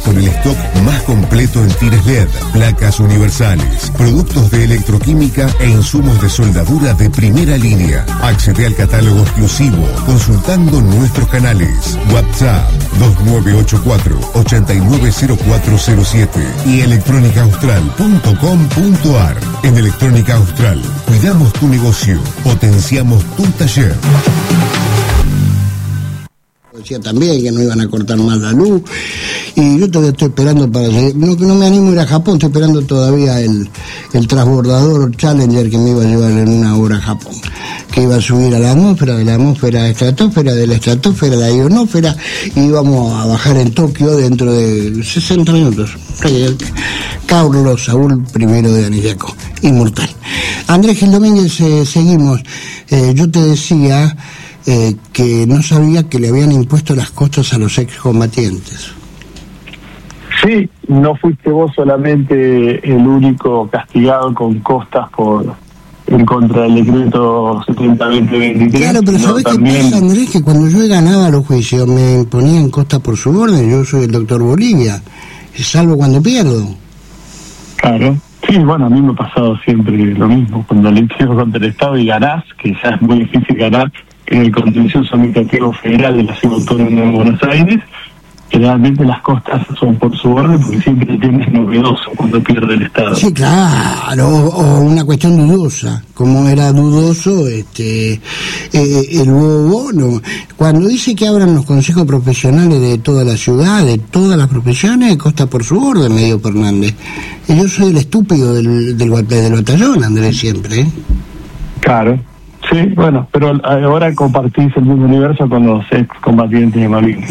con el stock más completo en tires LED, placas universales, productos de electroquímica e insumos de soldadura de primera línea. Accede al catálogo exclusivo consultando nuestros canales. WhatsApp 2984-890407 y electrónicaaustral.com.ar. En Electrónica Austral, cuidamos tu negocio, potenciamos tu taller. Decía también que no iban a cortar más la luz, y yo todavía estoy esperando para seguir. No me animo a ir a Japón, estoy esperando todavía el transbordador Challenger que me iba a llevar en una hora a Japón, que iba a subir a la atmósfera, de la atmósfera a la estratosfera, de la estratosfera a la ionósfera, y íbamos a bajar en Tokio dentro de 60 minutos. Carlos Saúl I de Anillaco, inmortal. Andrés Gil Domínguez, seguimos. Yo te decía que no sabía que le habían impuesto las costas a los excombatientes. Sí, no fuiste vos solamente el único castigado con costas en contra del decreto 70-2023. Claro, pero ¿sabés también... qué pasa, Andrés? Que cuando yo ganaba los juicios me ponían costas por su orden. Yo soy el doctor Bolivia, salvo cuando pierdo. Claro. Sí, bueno, a mí me ha pasado siempre lo mismo. Cuando litigio contra el Estado y ganás, que ya es muy difícil ganar en el contencioso administrativo federal de la Ciudad Autónoma de Buenos Aires, generalmente las costas son por su orden, porque siempre tienes novedoso cuando pierde el Estado. Sí, claro, o una cuestión dudosa, como era dudoso el bono. Cuando dice que abran los consejos profesionales de toda la ciudad, de todas las profesiones, costa por su orden, me dijo Fernández. Y yo soy el estúpido del batallón, Andrés, siempre. Claro. Sí, bueno, pero ahora compartís el mismo universo con los excombatientes de Malvinas.